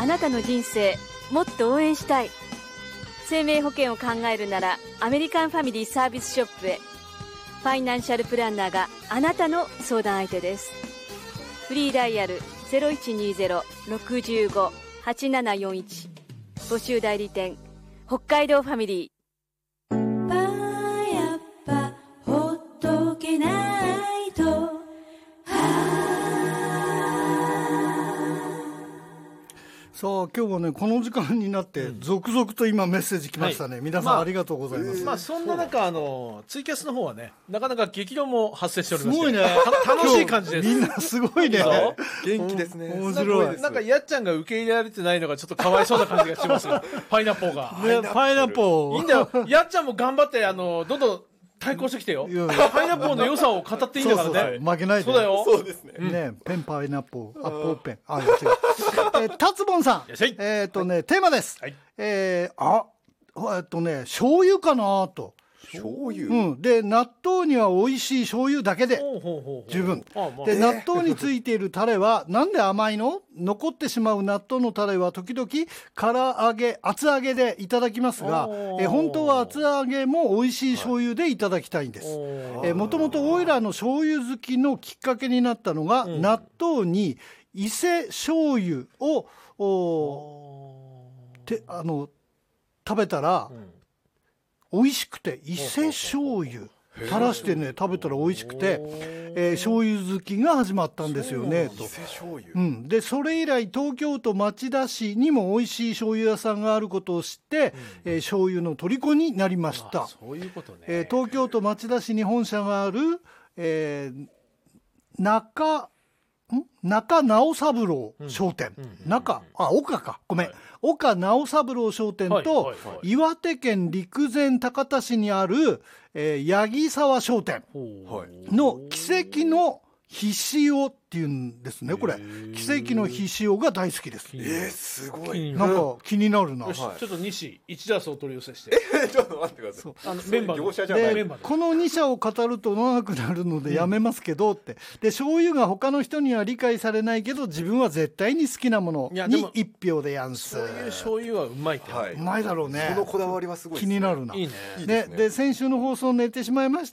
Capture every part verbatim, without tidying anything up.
あなたの人生もっと応援したい。生命保険を考えるならアメリカンファミリーサービスショップへ。ファイナンシャルプランナーがあなたの相談相手です。フリーダイヤル ゼロいちにゼロ ろくご はちななよんいち。 募集代理店北海道ファミリー。パーやっぱほっとけないと。 さあ今日はねこの時間になって続々と今メッセージ来ましたね、はい、皆さん、まあ、ありがとうございます、 まあ、そんな中あのツイキャスの方はねなかなか激動も発生しておりましてすごいね楽しい感じです。 みんなすごいね元気ですね。 面白い。 なんかやっちゃんが受け入れられてないのがちょっとかわいそうな感じがしますよパイナッポーが、 ね、パイナッポーいいんだよやっちゃんも頑張ってあのどんどん対抗してきてよ。パイナップルの良さを語っていいんだからね。そうそうそう負けないで。 そうだよ。 そうですね。 ね、ペンパイナップル、アッポーペン。あ、違う。えー、タツボンさん。えっとね、テーマです。はい、えー、あ、えっとね、醤油かなと。 醤油、 うん、で納豆には美味しい醤油だけで十分で、納豆についているタレはなんで甘いの？残ってしまう納豆のタレは時々唐揚げ厚揚げでいただきますが、え本当は厚揚げも美味しい醤油でいただきたいんです。えもともとオイラの醤油好きのきっかけになったのが、うん、納豆に伊勢醤油をおてあの食べたら、うん美味しくて伊勢醤油垂らしてね食べたら美味しくて、えー、醤油好きが始まったんですよねと。伊勢醤油、うん、でそれ以来東京都町田市にも美味しい醤油屋さんがあることを知って、うんえー、醤油の虜になりました。 そういうことね、 えー、東京都町田市に本社がある、えー、中中直三郎商店、うんうんうんうん、中あ岡かごめん、はい、岡直三郎商店と、はいはいはい、岩手県陸前高田市にある、えー、八木沢商店の奇跡のひしおっていうんですね。これ奇跡のひしおが大好きです。 えー、すごいなんか気になるな。 よし、はい、ちょっと西一打数を取り寄せしてえー、ちょっと待ってください。 あのメンバーの業者じゃないでこのに社を語ると長くなるのでやめますけどって、うん、で醤油が他の人には理解されないけど自分は絶対に好きなものに一票でやんす。 そういう醤油はうまいって、はい、 うまいだろうね。 そのこだわりはすごいですね。 気になるな。 いいね。 で、で先週の放送寝てしまいました。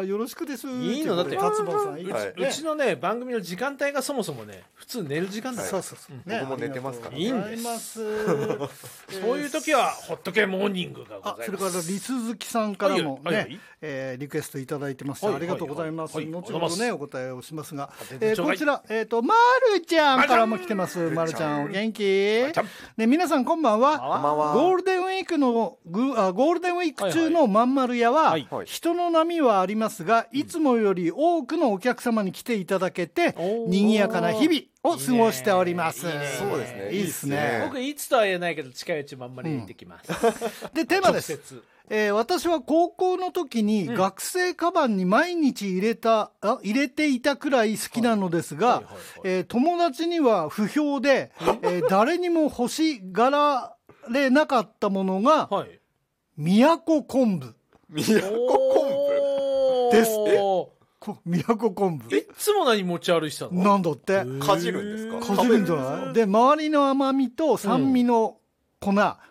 よろしくです。 いいのだって達馬さんいい、 はい、うちのね番組の時間帯がそもそもね普通寝る時間だよ。 そうそうそう、 うんね、僕も寝てますから、ね、 いいんですそういう時はホットケモーニングがございます。 あそれからリスズキさんからもね、はいはい、えー、リクエストいただいてます、はい、ありがとうございます、はいはいはい、後ほどねお答えをしますが、えー、こちら、えーと、まるちゃんからも来てます。まるちゃんお元気、ね、皆さんこんばんは。ゴールデンウィークのグあゴールデンウィーク中のまんまる屋は、はいはい、人の波はありますがいつもより多くのお客様に来ていただけて、うん、賑やかな日々を過ごしております。いいね、 そうですね。 いいですね。 僕いつとは言えないけど近いうちまんまり行ってきます、 うん、でテーマです。えー、私は高校の時に学生カバンに毎日入れた、うん、あ入れていたくらい好きなのですが、はいはいはいはい、えー、友達には不評で、えー、誰にも欲しがられなかったものが、はい、宮古昆布。 宮古昆布ですって。宮古昆布いつも何持ち歩いてたの？ なんだってかじるんですか？ かじるんじゃない？で周りの甘みと酸味の粉、うん、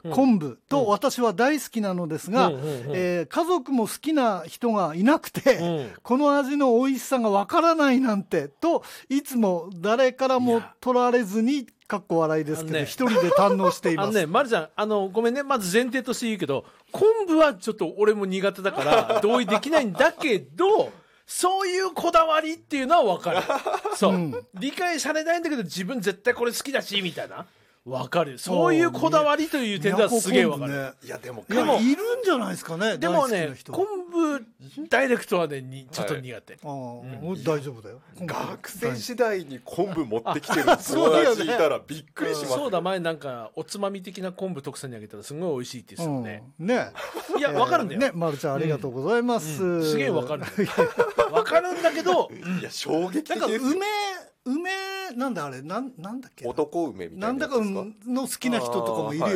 昆布と私は大好きなのですが、うんえー、家族も好きな人がいなくて、うん、この味の美味しさがわからないなんてといつも誰からも取られずにかっこ笑いですけど、ね、一人で堪能しています。 あのね、まるちゃん、あのごめんね、まず前提として言うけど昆布はちょっと俺も苦手だから同意できないんだけどそういうこだわりっていうのは分かるそう、うん、理解されないんだけど自分絶対これ好きだしみたいな分かる。そういうこだわりという点ではすげえ分かる、ね、 いやでもいやいるんじゃないですかね。 でもね昆布ダイレクトはねにちょっと苦手、 はい、あうん、大丈夫だよ。 学生時代に昆布持ってきてる友達いたらびっくりします、ね、 そうだ前なんかおつまみ的な昆布特産にあげたらすごい美味しいって言ってたね、 うん、ねいや分かるんだよ、 えー、ねまるちゃんありがとうございます、 うんうん、すげえ分かる分かるんだけどいや衝撃的です。 なんか梅梅なんだあれなんなんだっけ男梅みたいなやつですか？ なんだかの好きな人とかもいるよ